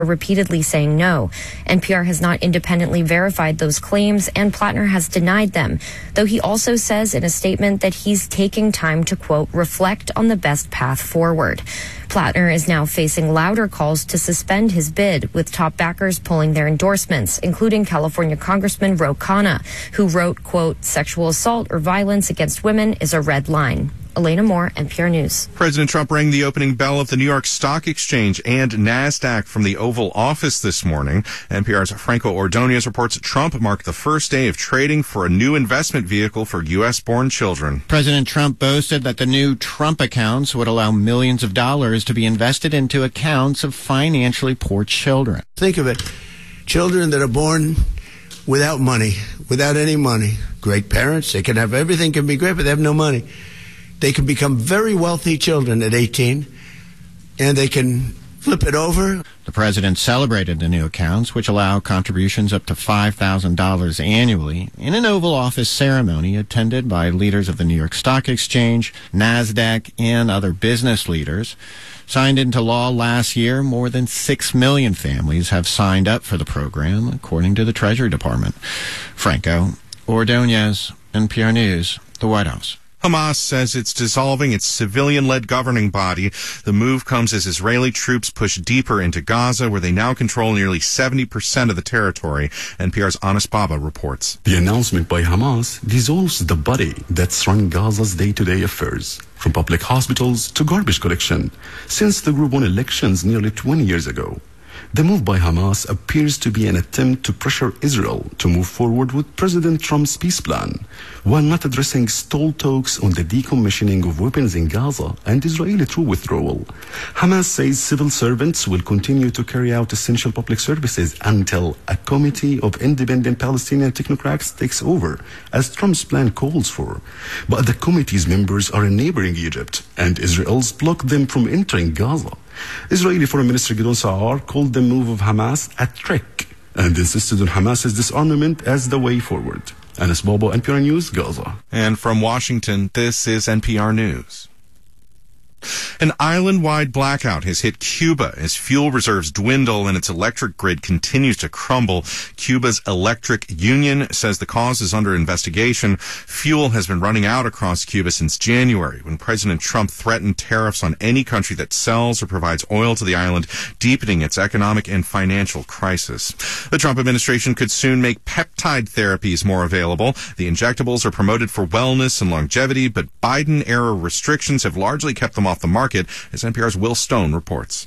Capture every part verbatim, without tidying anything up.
repeatedly saying no. N P R has not independently verified those claims, and Plattner has denied them, though he also says in a statement that he's taking time to, quote, reflect on the best path forward. Plattner is now facing louder calls to suspend his bid, with top backers pulling their endorsements, including California Congressman Ro Khanna, who wrote, quote, sexual assault or violence against women is a red line. Elena Moore, N P R News. President Trump rang the opening bell of the New York Stock Exchange and NASDAQ from the Oval Office this morning. N P R's Franco Ordonez reports Trump marked the first day of trading for a new investment vehicle for U S-born children. President Trump boasted that the new Trump accounts would allow millions of dollars to be invested into accounts of financially poor children. Think of it. Children that are born without money, without any money. Great parents, they can have everything, can be great, but they have no money. They can become very wealthy children at eighteen, and they can flip it over. The president celebrated the new accounts, which allow contributions up to five thousand dollars annually, in an Oval Office ceremony attended by leaders of the New York Stock Exchange, NASDAQ, and other business leaders. Signed into law last year, more than six million families have signed up for the program, according to the Treasury Department. Franco Ordonez, N P R News, the White House. Hamas says it's dissolving its civilian-led governing body. The move comes as Israeli troops push deeper into Gaza, where they now control nearly seventy percent of the territory. N P R's Anas Baba reports. The announcement by Hamas dissolves the body that's run Gaza's day-to-day affairs, from public hospitals to garbage collection, since the group won elections nearly twenty years ago. The move by Hamas appears to be an attempt to pressure Israel to move forward with President Trump's peace plan, while not addressing stalled talks on the decommissioning of weapons in Gaza and Israeli troop withdrawal. Hamas says civil servants will continue to carry out essential public services until a committee of independent Palestinian technocrats takes over, as Trump's plan calls for. But the committee's members are in neighboring Egypt, and Israel's blocked them from entering Gaza. Israeli Foreign Minister Gideon Saar called the move of Hamas a trick and insisted on Hamas's disarmament as the way forward. Anas Bobo, N P R News, Gaza. And from Washington, this is N P R News. An island-wide blackout has hit Cuba as fuel reserves dwindle and its electric grid continues to crumble. Cuba's electric union says the cause is under investigation. Fuel has been running out across Cuba since January, when President Trump threatened tariffs on any country that sells or provides oil to the island, deepening its economic and financial crisis. The Trump administration could soon make peptide therapies more available. The injectables are promoted for wellness and longevity, but Biden-era restrictions have largely kept them off the market, as N P R's Will Stone reports.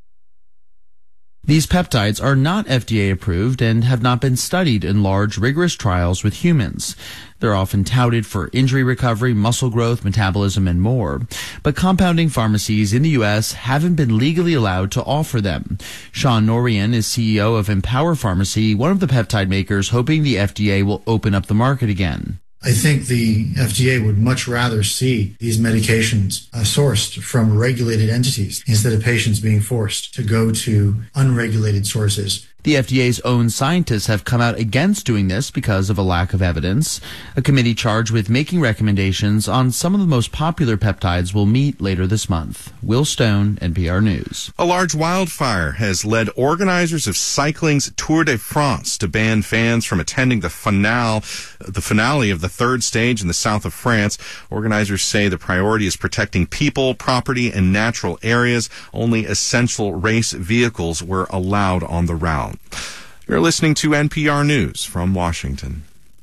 These peptides are not F D A approved and have not been studied in large, rigorous trials with humans. They're often touted for injury recovery, muscle growth, metabolism, and more. But compounding pharmacies in the U S haven't been legally allowed to offer them. Sean Norian is C E O of Empower Pharmacy, one of the peptide makers, hoping the F D A will open up the market again. I think the F D A would much rather see these medications uh, sourced from regulated entities instead of patients being forced to go to unregulated sources. The F D A's own scientists have come out against doing this because of a lack of evidence. A committee charged with making recommendations on some of the most popular peptides will meet later this month. Will Stone, N P R News. A large wildfire has led organizers of cycling's Tour de France to ban fans from attending the finale, the finale of the third stage in the south of France. Organizers say the priority is protecting people, property, and natural areas. Only essential race vehicles were allowed on the route. You're listening to N P R News from Washington.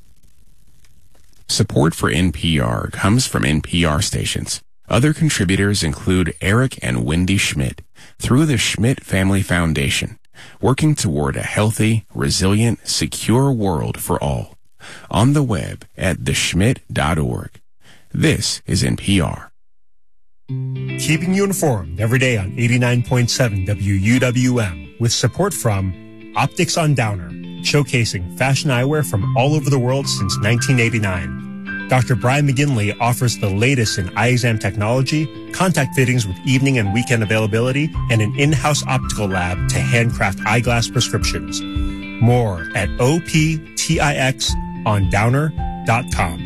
Support for N P R comes from N P R stations. Other contributors include Eric and Wendy Schmidt through the Schmidt Family Foundation, working toward a healthy, resilient, secure world for all. On the web at the schmidt dot org. This is N P R. Keeping you informed every day on eighty-nine point seven W U W M with support from Optics on Downer, showcasing fashion eyewear from all over the world since nineteen eighty-nine. Doctor Brian McGinley offers the latest in eye exam technology, contact fittings with evening and weekend availability, and an in-house optical lab to handcraft eyeglass prescriptions. More at O P T I X on downer dot com.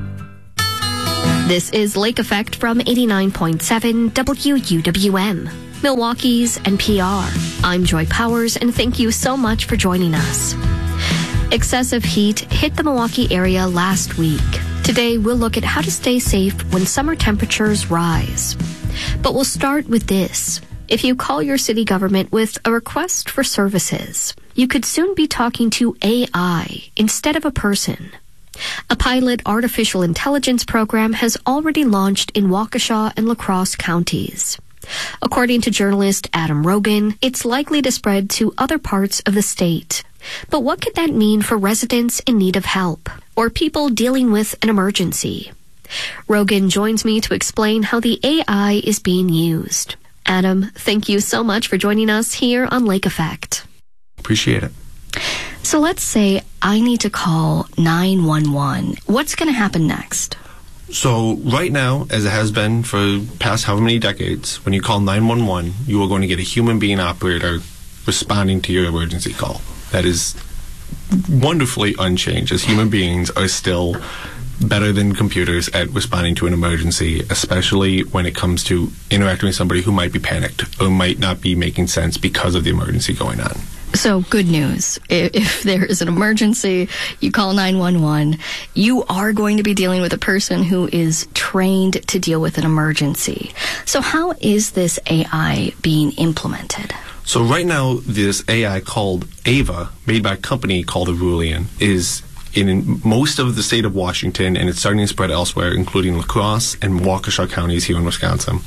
This is Lake Effect from eighty-nine point seven W U W M. Milwaukee's N P R. I'm Joy Powers, and thank you so much for joining us. Excessive heat hit the Milwaukee area last week. Today, we'll look at how to stay safe when summer temperatures rise. But we'll start with this. If you call your city government with a request for services, you could soon be talking to A I instead of a person. A pilot artificial intelligence program has already launched in Waukesha and La Crosse counties. According to journalist Adam Rogan, it's likely to spread to other parts of the state. But what could that mean for residents in need of help or people dealing with an emergency? Rogan joins me to explain how the A I is being used. Adam, thank you so much for joining us here on Lake Effect. Appreciate it. So let's say I need to call nine one one. What's going to happen next? So right now, as it has been for past however many decades, when you call nine one one, you are going to get a human being operator responding to your emergency call. That is wonderfully unchanged, as human beings are still better than computers at responding to an emergency, especially when it comes to interacting with somebody who might be panicked or might not be making sense because of the emergency going on. So good news. If there is an emergency, you call nine one one, you are going to be dealing with a person who is trained to deal with an emergency. So how is this A I being implemented? So right now, this A I called Ava, made by a company called Arulian, is in most of the state of Washington, and it's starting to spread elsewhere, including La Crosse and Waukesha counties here in Wisconsin.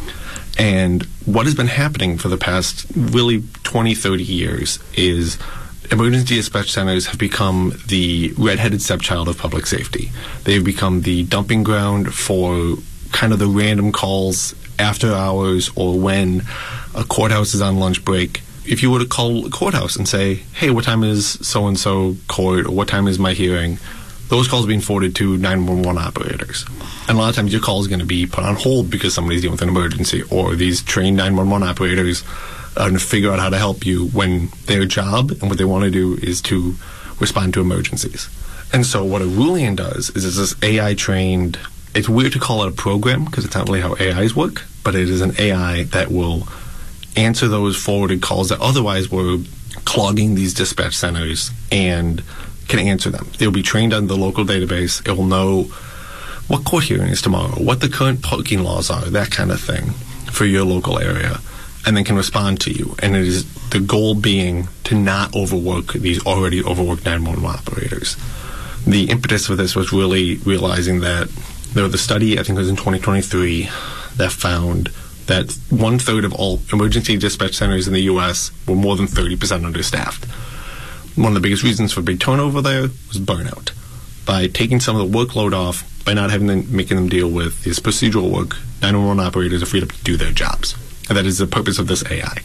And what has been happening for the past really twenty, thirty years is emergency dispatch centers have become the redheaded stepchild of public safety. They've become the dumping ground for kind of the random calls after hours or when a courthouse is on lunch break. If you were to call a courthouse and say, hey, what time is so-and-so court, or what time is my hearing, those calls are being forwarded to nine one one operators. And a lot of times your call is going to be put on hold because somebody's dealing with an emergency, or these trained nine one one operators are going to figure out how to help you when their job and what they want to do is to respond to emergencies. And so what Arulian does is it's this A I-trained, it's weird to call it a program because it's not really how A Is work, but it is an A I that will answer those forwarded calls that otherwise were clogging these dispatch centers and can answer them. They'll be trained on the local database. It will know what court hearing is tomorrow, what the current parking laws are, that kind of thing for your local area, and then can respond to you. And it is the goal being to not overwork these already overworked nine one one operators. The impetus for this was really realizing that there was a study, I think it was in twenty twenty-three, that found that one-third of all emergency dispatch centers in the U S were more than thirty percent understaffed. One of the biggest reasons for big turnover there was burnout. By taking some of the workload off, by not having them, making them deal with this procedural work, nine one one operators are freed up to do their jobs. And that is the purpose of this A I.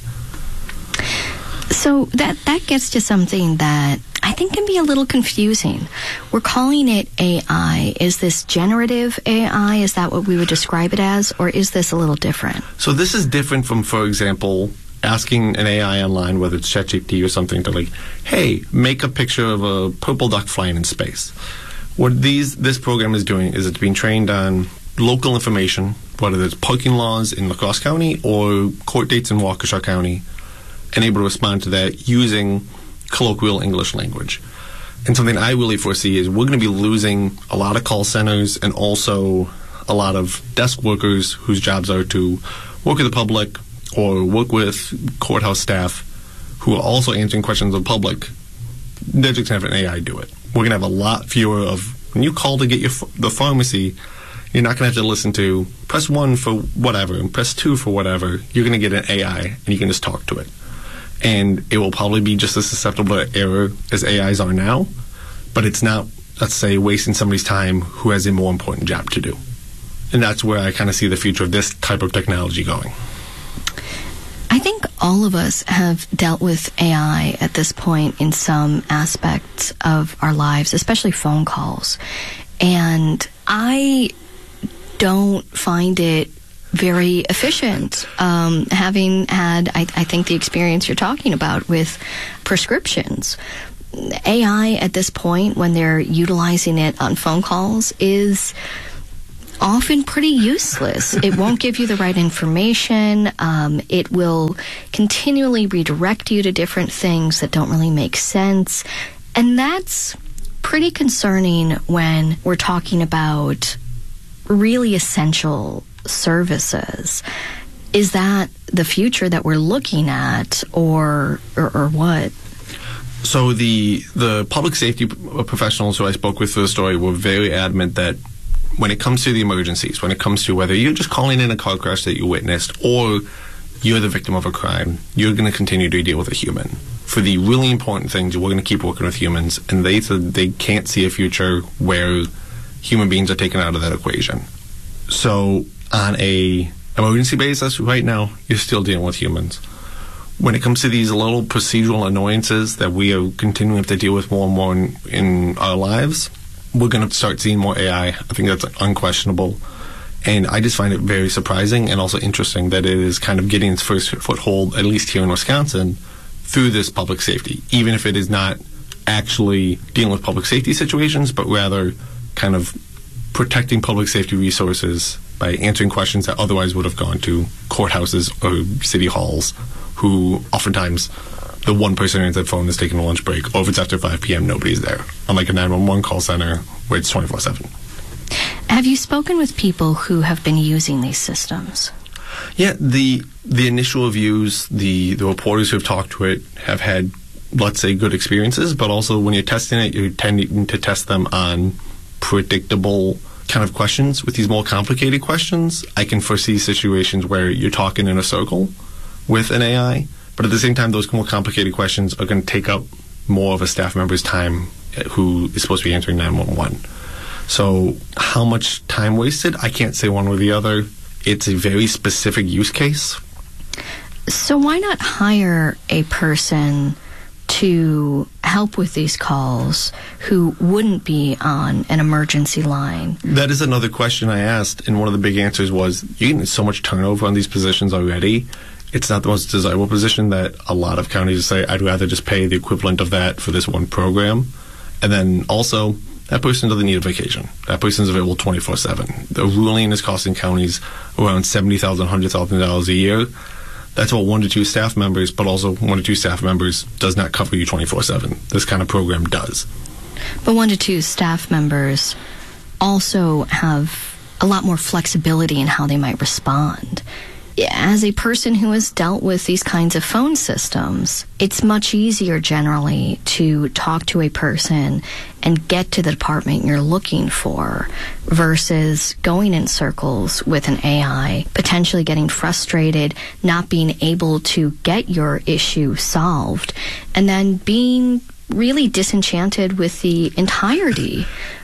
So that, that gets to something that I think can be a little confusing. We're calling it A I. Is this generative A I? Is that what we would describe it as? Or is this a little different? So this is different from, for example, asking an A I online, whether it's ChatGPT or something, to like, hey, make a picture of a purple duck flying in space. What these this program is doing is it's being trained on local information, whether it's parking laws in La Crosse County or court dates in Waukesha County, and able to respond to that using colloquial English language. And something I really foresee is we're going to be losing a lot of call centers and also a lot of desk workers whose jobs are to work with the public or work with courthouse staff who are also answering questions of the public. They're just going to have an A I do it. We're going to have a lot fewer of, when you call to get your the pharmacy, you're not going to have to listen to press one for whatever and press two for whatever. You're going to get an A I and you can just talk to it. And it will probably be just as susceptible to error as A Is are now, but it's not, let's say, wasting somebody's time who has a more important job to do. And that's where I kind of see the future of this type of technology going. I think all of us have dealt with A I at this point in some aspects of our lives, especially phone calls. And I don't find it very efficient. Um, having had, I, I think, the experience you're talking about with prescriptions. A I at this point, when they're utilizing it on phone calls, is often pretty useless. It won't give you the right information. Um, it will continually redirect you to different things that don't really make sense. And that's pretty concerning when we're talking about really essential services. Is that the future that we're looking at, or or, or what? So the the public safety professionals who I spoke with for the story were very adamant that when it comes to the emergencies, when it comes to whether you're just calling in a car crash that you witnessed or you're the victim of a crime, you're going to continue to deal with a human. For the really important things, we're going to keep working with humans, and they said they can't see a future where human beings are taken out of that equation. So on a emergency basis, right now, you're still dealing with humans. When it comes to these little procedural annoyances that we are continuing to deal with more and more in, in our lives, we're going to start seeing more A I. I think that's unquestionable. And I just find it very surprising and also interesting that it is kind of getting its first foothold, at least here in Wisconsin, through this public safety, even if it is not actually dealing with public safety situations, but rather kind of protecting public safety resources by answering questions that otherwise would have gone to courthouses or city halls, who oftentimes the one person who answers their phone is taking a lunch break, or if it's after five p.m., nobody's there. Unlike a nine one one call center where it's twenty-four seven. Have you spoken with people who have been using these systems? Yeah, the the initial reviews, the, the reporters who have talked to it have had, let's say, good experiences, but also when you're testing it, you're tending to test them on predictable kind of questions. With these more complicated questions, I can foresee situations where you're talking in a circle with an A I, but at the same time, those more complicated questions are going to take up more of a staff member's time who is supposed to be answering nine one one. So how much time wasted? I can't say one or the other. It's a very specific use case. So why not hire a person to help with these calls who wouldn't be on an emergency line? That is another question I asked, and one of the big answers was, you're getting so much turnover on these positions already. It's not the most desirable position that a lot of counties say, I'd rather just pay the equivalent of that for this one program. And then also, that person doesn't need a vacation. That person is available twenty-four seven. The ruling is costing counties around seventy thousand dollars, one hundred thousand dollars a year. That's about one to two staff members, but also one to two staff members does not cover you twenty-four seven. This kind of program does. But one to two staff members also have a lot more flexibility in how they might respond. As a person who has dealt with these kinds of phone systems, it's much easier generally to talk to a person and get to the department you're looking for versus going in circles with an A I, potentially getting frustrated, not being able to get your issue solved, and then being really disenchanted with the entirety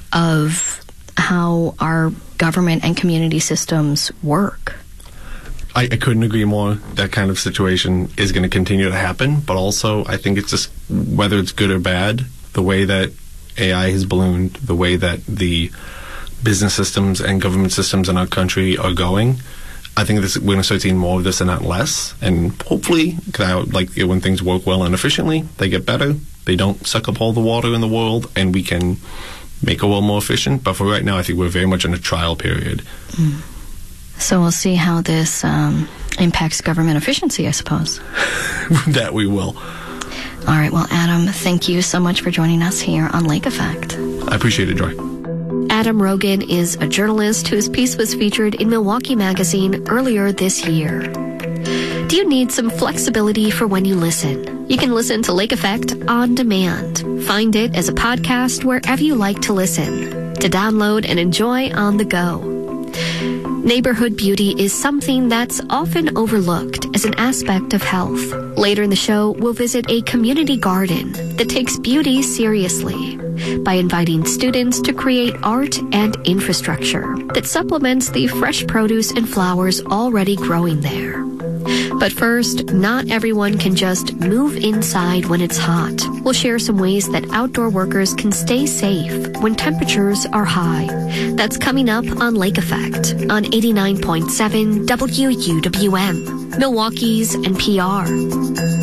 of how our government and community systems work. I, I couldn't agree more. That kind of situation is going to continue to happen, but also I think it's just, whether it's good or bad, the way that A I has ballooned, the way that the business systems and government systems in our country are going, I think this, we're going to start seeing more of this and not less. And hopefully, cause I, like when things work well and efficiently, they get better. They don't suck up all the water in the world, and we can make a world more efficient. But for right now, I think we're very much in a trial period. Mm. So we'll see how this um, impacts government efficiency, I suppose. That we will. All right. Well, Adam, thank you so much for joining us here on Lake Effect. I appreciate it, Joy. Adam Rogan is a journalist whose piece was featured in Milwaukee Magazine earlier this year. Do you need some flexibility for when you listen? You can listen to Lake Effect on demand. Find it as a podcast wherever you like to listen, to download and enjoy on the go. Neighborhood beauty is something that's often overlooked as an aspect of health. Later in the show, we'll visit a community garden that takes beauty seriously by inviting students to create art and infrastructure that supplements the fresh produce and flowers already growing there. But first, not everyone can just move inside when it's hot. We'll share some ways that outdoor workers can stay safe when temperatures are high. That's coming up on Lake Effect on eighty-nine point seven W U W M, Milwaukee's N P R.